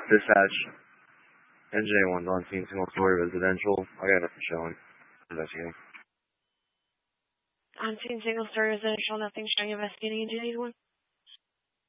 Dispatch. NJ1's on scene, single story residential. I got nothing showing. Investigating. On scene, single story residential, nothing showing. Investigating. Do you need one?